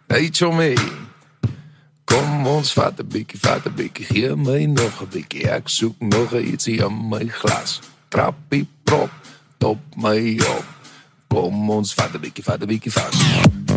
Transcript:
Eet zo mee. Kom ons, vader bikkie, geef mij nog een bikkie. Ik zoek nog iets in mijn glas. Trappie prop, top mij op. Kom ons, vader bikkie, vast.